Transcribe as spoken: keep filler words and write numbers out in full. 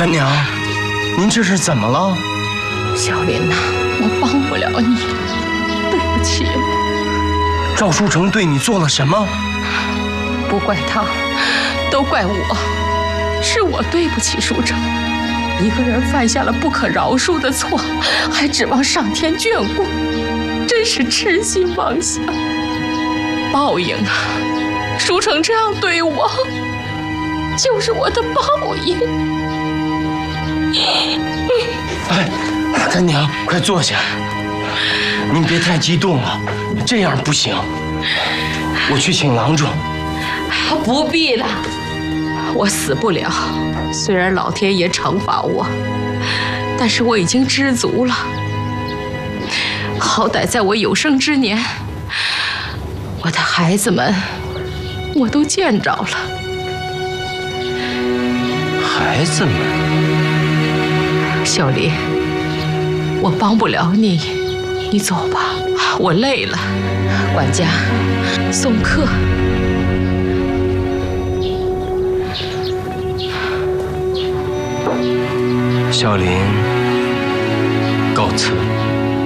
干娘，您这是怎么了？ 小林呐，我帮不了你，对不起。 赵书成对你做了什么？ 不怪他，都怪我，是我对不起书成。一个人犯下了不可饶恕的错，还指望上天眷顾，真是痴心妄想。报应啊！书成这样对我，就是我的报应。 哎，干娘，快坐下。您别太激动了，这样不行。我去请郎中。 不必了，我死不了。虽然老天爷惩罚我，但是我已经知足了。好歹在我有生之年，我的孩子们我都见着了。 孩子们， 小林，我帮不了你，你走吧，我累了。管家，送客。 小林，告辞。